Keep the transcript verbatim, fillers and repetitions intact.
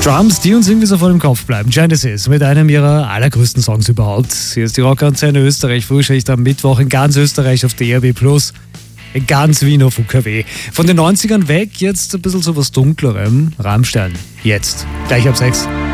Drums, die uns irgendwie so vor dem Kopf bleiben. Genesis mit einem ihrer allergrößten Songs überhaupt. Hier ist die Rockantenne Österreich, Frühschicht am Mittwoch in ganz Österreich auf D R B Plus, in ganz Wien auf U K W. Von den neunzigern weg, jetzt ein bisschen so was Dunklerem. Rammstein, jetzt, gleich ab sechs.